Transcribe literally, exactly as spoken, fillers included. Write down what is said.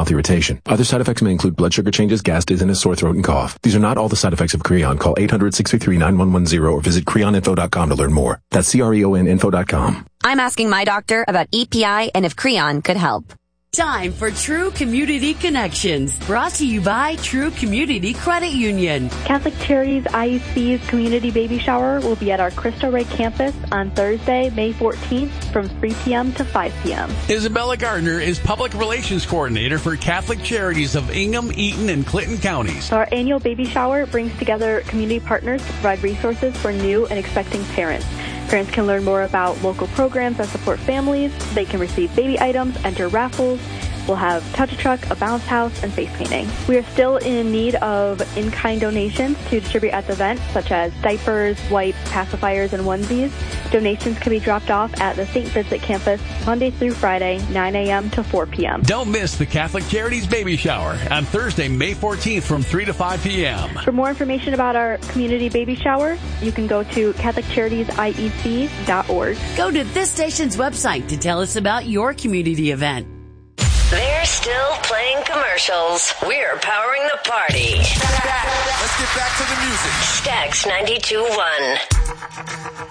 mouth irritation. Other side effects may include blood sugar changes, gas, dizziness, sore throat, and cough. These are not all the side effects of Creon. Call eight hundred, six three three, nine one one zero or visit creon info dot com to learn more. That's C R E O N info dot com. I'm asking my doctor about E P I and if Creon could help. Time for True Community Connections, brought to you by True Community Credit Union. Catholic Charities I E C's Community Baby Shower will be at our Cristo Rey campus on Thursday, May fourteenth from three p.m. to five p.m. Isabella Gardner is Public Relations Coordinator for Catholic Charities of Ingham, Eaton, and Clinton counties. Our annual baby shower brings together community partners to provide resources for new and expecting parents. Parents can learn more about local programs that support families. They can receive baby items, enter raffles. We'll have touch a truck, a bounce house, and face painting. We are still in need of in-kind donations to distribute at the event, such as diapers, wipes, pacifiers, and onesies. Donations can be dropped off at the Saint Vincent campus Monday through Friday, nine a.m. to four p.m. Don't miss the Catholic Charities Baby Shower on Thursday, May fourteenth from three to five p.m. For more information about our community baby shower, you can go to catholic charities I E C dot org. Go to this station's website to tell us about your community event. They're still playing commercials. We're powering the party. Let's get back to the music. Stax ninety-two point one.